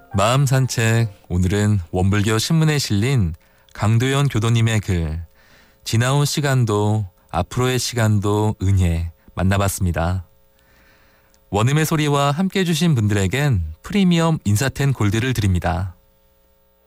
마음 산책, 오늘은 원불교 신문에 실린 강도연 교도님의 글 지나온 시간도 앞으로의 시간도 은혜 만나봤습니다. 원음의 소리와 함께 해주신 분들에겐 프리미엄 인사텐 골드를 드립니다.